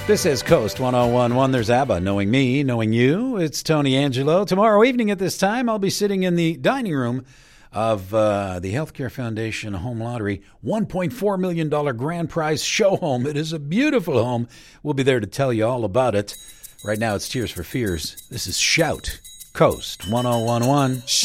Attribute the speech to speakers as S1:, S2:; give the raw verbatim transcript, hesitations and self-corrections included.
S1: This is Coast one oh one one. There's ABBA, knowing me, knowing you. It's Tony Angelo. Tomorrow evening at this time, I'll be sitting in the dining room of uh, the Healthcare Foundation Home Lottery one point four million dollars grand prize show home. It is a beautiful home. We'll be there to tell you all about it. Right now, it's Tears for Fears. This is Shout, Coast one oh one one.